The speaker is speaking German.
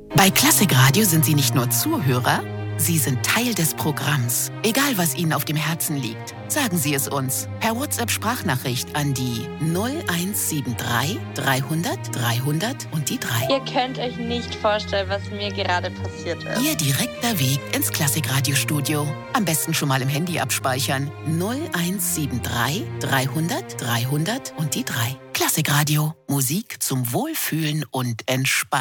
Bei Klassikradio sind Sie nicht nur Zuhörer, Sie sind Teil des Programms. Egal, was Ihnen auf dem Herzen liegt, sagen Sie es uns per WhatsApp-Sprachnachricht an die 0173 300 300 und die 3. Ihr könnt euch nicht vorstellen, was mir gerade passiert ist. Ihr direkter Weg ins Klassikradio-Studio. Am besten schon mal im Handy abspeichern. 0173 300 300 und die 3. Klassikradio. Musik zum Wohlfühlen und Entspannen.